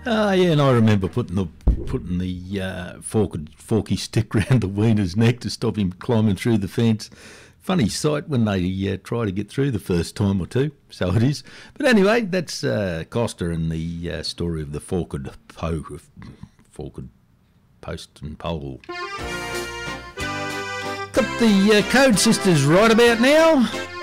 Yeah, and I remember putting the forky stick round the wiener's neck to stop him climbing through the fence. Funny sight when they try to get through the first time or two, so it is. But anyway, that's Costa and the story of the forked post and pole. Got the Code Sisters right about now.